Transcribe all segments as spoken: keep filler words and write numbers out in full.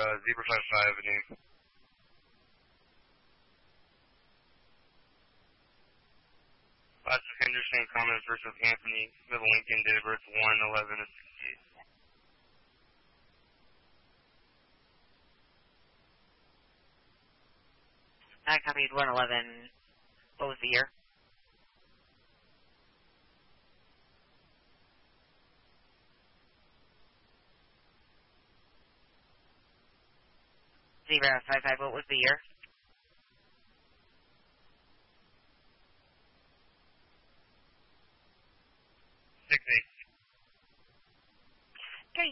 uh, Zebra five Avenue. Last of Henderson, common first with Anthony, Middle Lincoln, date of birth one eleven of sixty-eight. I copied one eleven. What was the year? Zebra five five, what was the year? Six eight. Okay.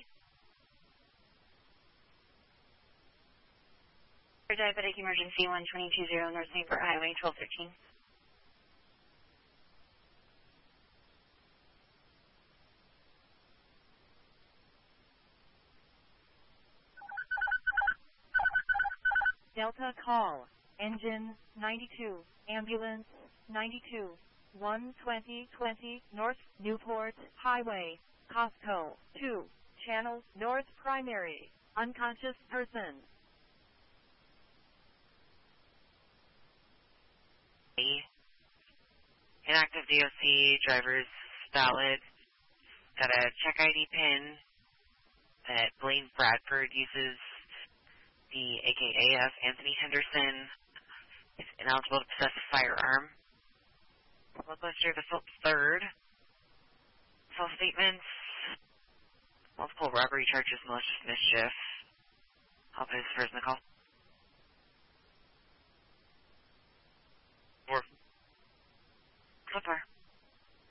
For diabetic emergency one two two zero North Newport Highway twelve thirteen. Delta call, engine ninety-two, ambulance ninety-two, one twenty twenty North Newport Highway, Costco, two, channel north primary, unconscious person. Inactive D O C, driver's valid, got a check I D pin that Blaine Bradford uses. The A K A of Anthony Henderson is ineligible to possess a firearm. Bloodbuster the Phillips third. False statements. Multiple robbery charges, malicious mischief. I'll put his first in the call. Four. So far.